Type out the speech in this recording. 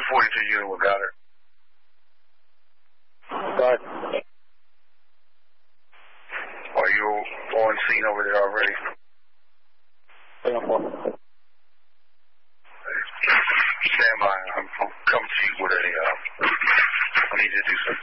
242 unit with Goddard. Got it. Are you on scene over there already? Stand by. I'm coming to you with a, I need you to do some